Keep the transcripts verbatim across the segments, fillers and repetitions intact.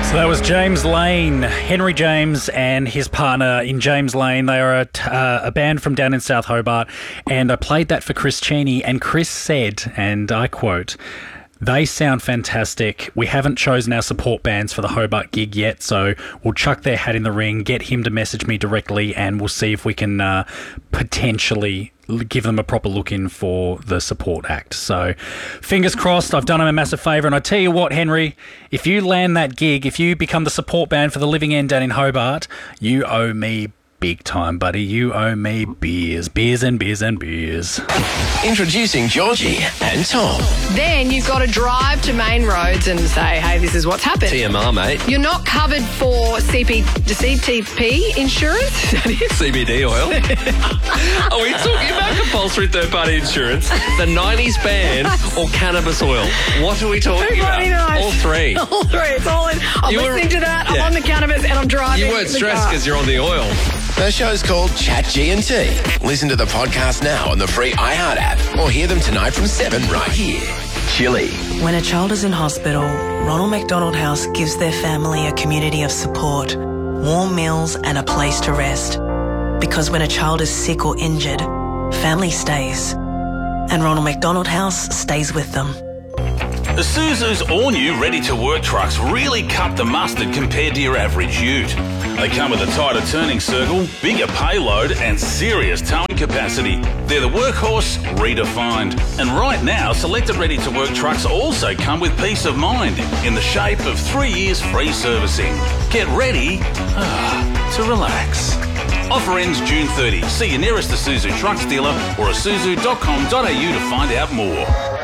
So that was James Lane, Henry James and his partner in James Lane. They are a, uh, a band from down in South Hobart, and I played that for Chris Cheney, and Chris said, and I quote, "They sound fantastic. We haven't chosen our support bands for the Hobart gig yet, so we'll chuck their hat in the ring, get him to message me directly, and we'll see if we can uh, potentially give them a proper look in for the support act." So fingers crossed. I've done him a massive favour, and I tell you what, Henry, if you land that gig, if you become the support band for the Living End down in Hobart, you owe me big time, buddy. You owe me beers. Beers and beers and beers. Introducing Georgie and Tom. Then you've got to drive to Main Roads and say, hey, this is what's happened. T M R, mate. You're not covered for C P, C T P insurance? C B D oil. Are we talking about compulsory third-party insurance, the nineties ban, or cannabis oil? What are we talking Everybody about? knows. All three. All three. It's all in. I'm You were- listening to that. yeah. I'm on the cannabis and I'm driving. You weren't the stressed car. because you're on the oil. The show's called Chat G and T. Listen to the podcast now on the free iHeart app, or hear them tonight from seven right here. Chili. When a child is in hospital, Ronald McDonald House gives their family a community of support, warm meals and a place to rest. Because when a child is sick or injured, family stays. And Ronald McDonald House stays with them. Isuzu's all-new ready-to-work trucks really cut the mustard compared to your average ute. They come with a tighter turning circle, bigger payload and serious towing capacity. They're the workhorse redefined. And right now, selected ready-to-work trucks also come with peace of mind in the shape of three years free servicing. Get ready ah, to relax. Offer ends June thirtieth. See your nearest Isuzu trucks dealer or isuzu dot com dot a u to find out more.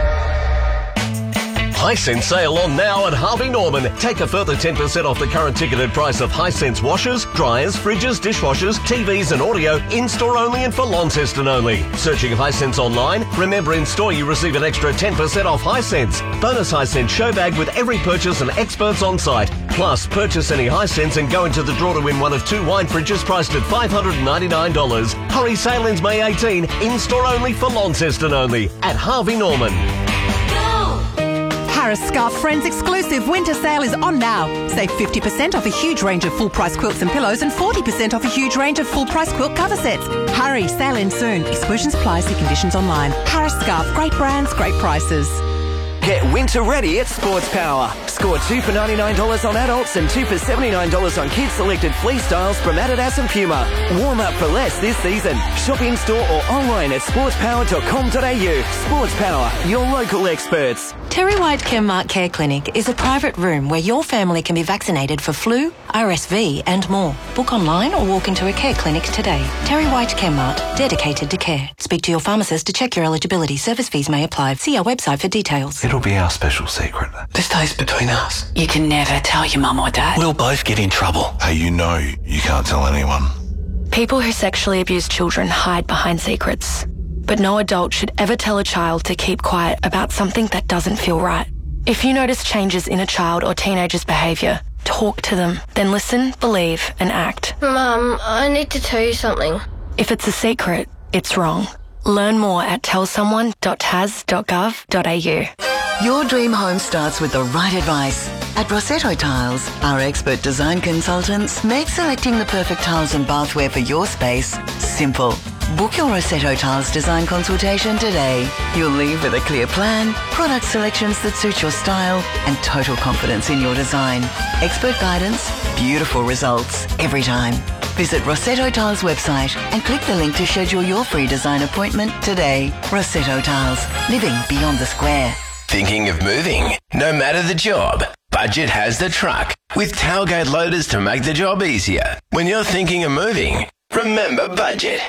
Hisense sale on now at Harvey Norman. Take a further ten percent off the current ticketed price of Hisense washers, dryers, fridges, dishwashers, T Vs and audio, in-store only and for Launceston only. Searching Hisense online? Remember, in-store you receive an extra ten percent off Hisense. Bonus Hisense show bag with every purchase and experts on site. Plus, purchase any Hisense and go into the draw to win one of two wine fridges priced at five hundred ninety-nine dollars. Hurry, sale ends May eighteenth. In-store only for Launceston only at Harvey Norman. Harris Scarf Friends exclusive winter sale is on now. Save fifty percent off a huge range of full-price quilts and pillows and forty percent off a huge range of full-price quilt cover sets. Hurry, sale ends soon. Exclusions apply, see conditions online. Harris Scarf, great brands, great prices. Get winter ready at Sports Power. Score two for ninety-nine dollars on adults and two for seventy-nine dollars on kids selected fleece styles from Adidas and Puma. Warm up for less this season. Shop in store or online at sports power dot com dot a u. Sports Power, your local experts. Terry White Chemart Care Clinic is a private room where your family can be vaccinated for flu, R S V and more. Book online or walk into a care clinic today. Terry White Chemart, dedicated to care. Speak to your pharmacist to check your eligibility. Service fees may apply. See our website for details. It'll be our special secret. This stays between us. You can never tell your mum or dad. We'll both get in trouble. Hey, you know you can't tell anyone. People who sexually abuse children hide behind secrets. But no adult should ever tell a child to keep quiet about something that doesn't feel right. If you notice changes in a child or teenager's behaviour, talk to them. Then listen, believe and act. Mum, I need to tell you something. If it's a secret, it's wrong. Learn more at tell someone dot t a s dot gov dot a u. Your dream home starts with the right advice. At Rossetto Tiles, our expert design consultants make selecting the perfect tiles and bathware for your space simple. Book your Rossetto Tiles design consultation today. You'll leave with a clear plan, product selections that suit your style, and total confidence in your design. Expert guidance, beautiful results every time. Visit Rossetto Tiles website and click the link to schedule your free design appointment today. Rossetto Tiles, living beyond the square. Thinking of moving? No matter the job, Budget has the truck with tailgate loaders to make the job easier. When you're thinking of moving, remember Budget.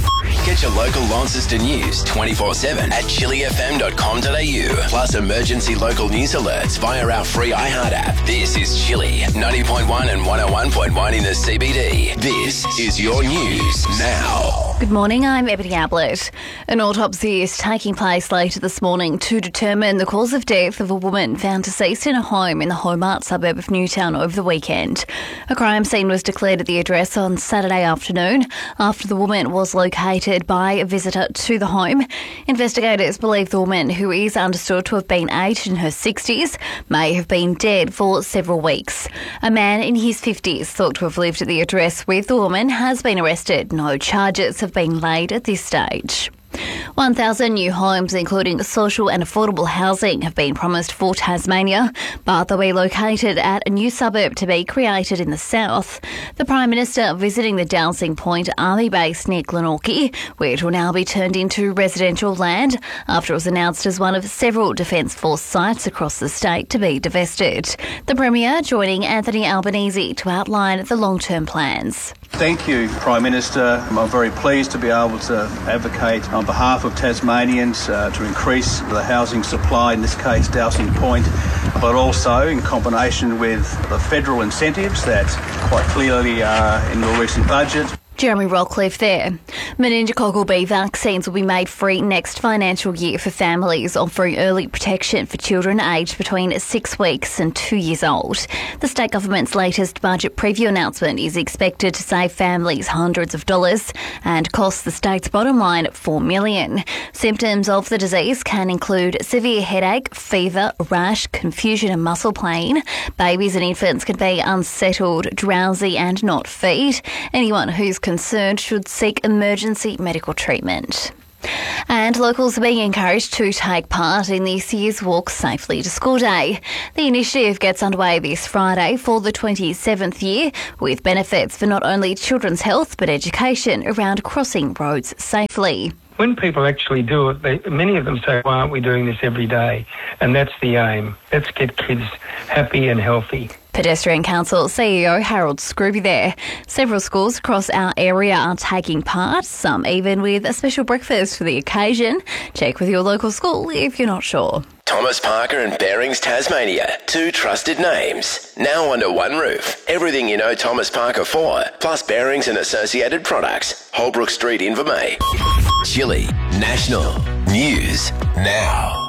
Get your local Launceston news twenty-four seven at chili f m dot com dot a u. Plus emergency local news alerts via our free iHeart app. This is Chili, ninety point one and one oh one point one in the C B D. This is your news now. Good morning, I'm Ebony Ablett. An autopsy is taking place later this morning to determine the cause of death of a woman found deceased in a home in the Hobart suburb of Newtown over the weekend. A crime scene was declared at the address on Saturday afternoon after the woman was located arrested by a visitor to the home. Investigators believe the woman, who is understood to have been aged in her sixties, may have been dead for several weeks. A man in his fifties, thought to have lived at the address with the woman, has been arrested. No charges have been laid at this stage. one thousand new homes, including social and affordable housing, have been promised for Tasmania, but they'll be located at a new suburb to be created in the south. The Prime Minister visiting the Dowsing Point Army Base near Glenorchy, which will now be turned into residential land after it was announced as one of several Defence Force sites across the state to be divested. The Premier joining Anthony Albanese to outline the long-term plans. Thank you, Prime Minister. I'm very pleased to be able to advocate on behalf of Tasmanians uh, to increase the housing supply, in this case Dowsing Point, but also in combination with the federal incentives that quite clearly are in the recent budget. Jeremy Rockcliffe there. Meningococcal B vaccines will be made free next financial year for families offering early protection for children aged between six weeks and two years old. The state government's latest budget preview announcement is expected to save families hundreds of dollars and cost the state's bottom line four million dollars. Symptoms of the disease can include severe headache, fever, rash, confusion and muscle pain. Babies and infants can be unsettled, drowsy and not feed. Anyone who's concerned should seek emergency medical treatment. And locals are being encouraged to take part in this year's Walk Safely to School Day. The initiative gets underway this Friday for the twenty-seventh year, with benefits for not only children's health but education around crossing roads safely. When people actually do it, they, many of them say, why aren't we doing this every day? And that's the aim. Let's get kids happy and healthy. Pedestrian Council C E O Harold Scrooby there. Several schools across our area are taking part, some even with a special breakfast for the occasion. Check with your local school if you're not sure. Thomas Parker and Bearings Tasmania, two trusted names, now under one roof. Everything you know Thomas Parker for, plus Bearings and associated products. Holbrook Street, Invermay. Chili National News Now.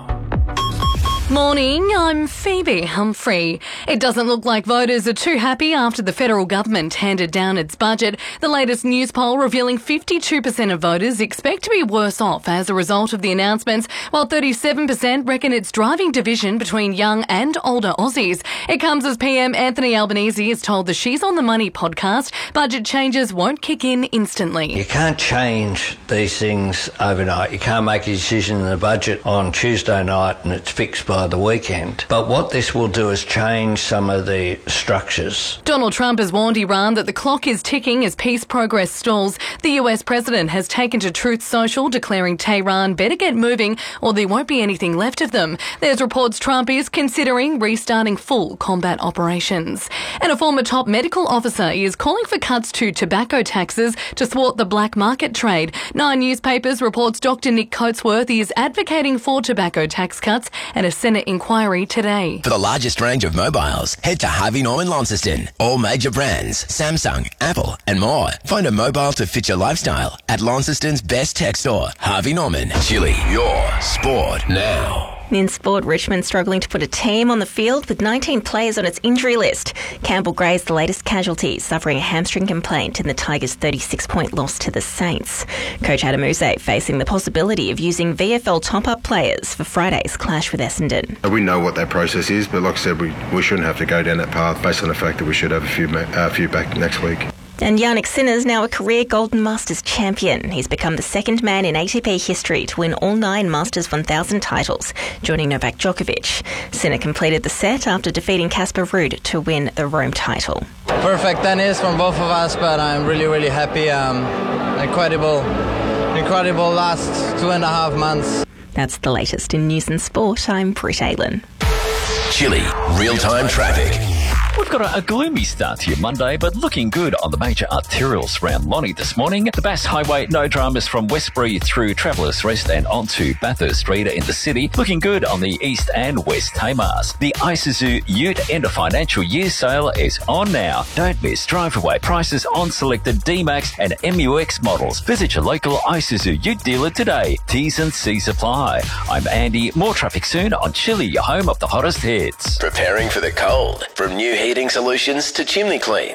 Morning, I'm Phoebe Humphrey. It doesn't look like voters are too happy after the federal government handed down its budget. The latest news poll revealing fifty-two percent of voters expect to be worse off as a result of the announcements, while thirty-seven percent reckon it's driving division between young and older Aussies. It comes as P M Anthony Albanese has told the She's on the Money podcast budget changes won't kick in instantly. You can't change these things overnight. You can't make a decision in the budget on Tuesday night and it's fixed by the weekend. But what this will do is change some of the structures. Donald Trump has warned Iran that the clock is ticking as peace progress stalls. The U S president has taken to Truth Social, declaring Tehran better get moving or there won't be anything left of them. There's reports Trump is considering restarting full combat operations. And a former top medical officer is calling for cuts to tobacco taxes to thwart the black market trade. Nine Newspapers reports Doctor Nick Coatsworth is advocating for tobacco tax cuts and a Senate inquiry today. For the largest range of mobiles, head to Harvey Norman Launceston. All major brands, Samsung, Apple and more. Find a mobile to fit your lifestyle at Launceston's best tech store, Harvey Norman. Chili, your sport now. In sport, Richmond struggling to put a team on the field with nineteen players on its injury list. Campbell Gray's the latest casualty, suffering a hamstring complaint in the Tigers' thirty-six point loss to the Saints. Coach Adam Uze facing the possibility of using V F L top-up players for Friday's clash with Essendon. We know what that process is, but like I said, we, we shouldn't have to go down that path based on the fact that we should have a few, uh, few back next week. And Yannick Sinner's now a career Golden Masters champion. He's become the second man in A T P history to win all nine Masters one thousand titles, joining Novak Djokovic. Sinner completed the set after defeating Casper Ruud to win the Rome title. Perfect tennis from both of us, but I'm really, really happy. Um, incredible, incredible last two and a half months. That's the latest in news and sport. I'm Britt Aylan. Chili, real-time traffic. We've got a, a gloomy start to your Monday, but looking good on the major arterials around Lonnie this morning. The Bass Highway, no dramas from Westbury through Travellers Rest and onto Bathurst Street in the city. Looking good on the East and West Tamars. The Isuzu Ute end of financial year sale is on now. Don't miss drive away prices on selected D-Max and M U X models. Visit your local Isuzu Ute dealer today. T's and C's apply. I'm Andy. More traffic soon on Chili, your home of the hottest hits. Preparing for the cold. From new heating solutions to chimney cleans,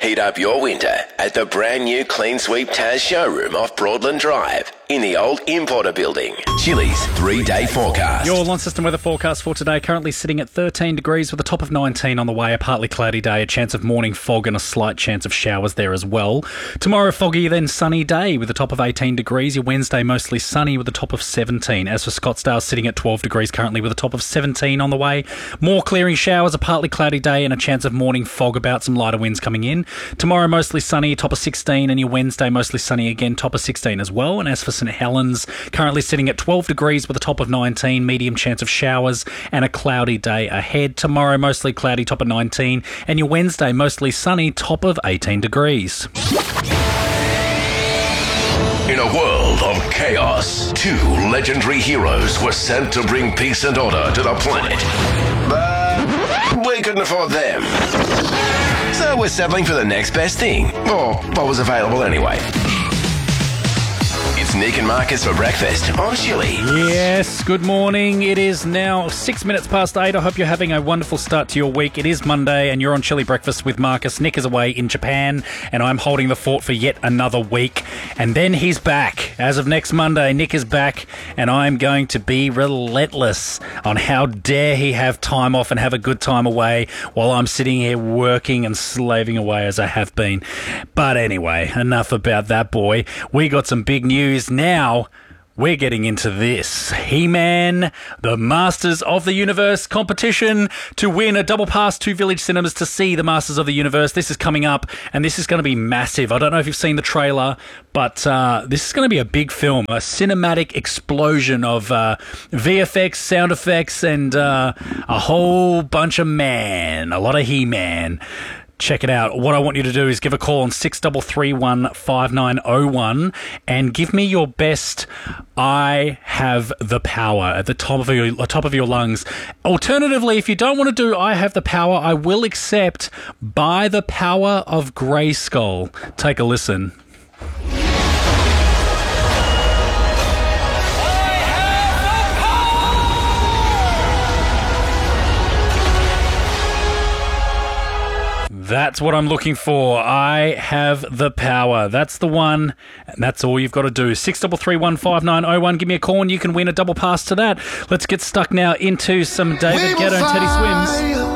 Heat up your winter at the brand new Clean Sweep Taz showroom off Broadland Drive in the old Importer building. Chili's three-day forecast. Your Launceston weather forecast for today currently sitting at thirteen degrees with a top of nineteen on the way. A partly cloudy day, a chance of morning fog and a slight chance of showers there as well. Tomorrow, foggy then sunny day with a top of eighteen degrees. Your Wednesday mostly sunny with a top of seventeen. As for Scottsdale, sitting at twelve degrees currently with a top of seventeen on the way. More clearing showers, a partly cloudy day and a chance of morning fog about some lighter winds coming in. Tomorrow mostly sunny, top of sixteen, and your Wednesday mostly sunny again, top of sixteen as well. And as for St Helens, currently sitting at twelve degrees with a top of nineteen, medium chance of showers and a cloudy day ahead. Tomorrow mostly cloudy, top of nineteen, and your Wednesday mostly sunny, top of eighteen degrees. In a world of chaos, two legendary heroes were sent to bring peace and order to the planet. But we couldn't afford them. So we're settling for the next best thing, or what was available anyway. It's Nick and Marcus for breakfast on Chili. Yes, good morning. It is now six minutes past eight. I hope you're having a wonderful start to your week. It is Monday and you're on Chili Breakfast with Marcus. Nick is away in Japan and I'm holding the fort for yet another week. And then he's back. As of next Monday, Nick is back and I'm going to be relentless on how dare he have time off and have a good time away while I'm sitting here working and slaving away as I have been. But anyway, enough about that, boy. We got some big news. Now we're getting into this. He-Man, the Masters of the Universe competition to win a double pass to Village Cinemas to see the Masters of the Universe. This is coming up and this is going to be massive. I don't know if you've seen the trailer, but uh, this is going to be a big film, a cinematic explosion of uh, V F X, sound effects, and uh, a whole bunch of man, a lot of He-Man. Check it out. What I want you to do is give a call on six three three one, five nine zero one and give me your best I have the power at the top of your top of your lungs. Alternatively, if you don't want to do I have the power, I will accept by the power of Grayskull. Take a listen. That's what I'm looking for. I have the power. That's the one. And that's all you've got to do. six three three one, five nine zero one. Give me a call and you can win a double pass to that. Let's get stuck now into some David Guetta and Teddy Swims.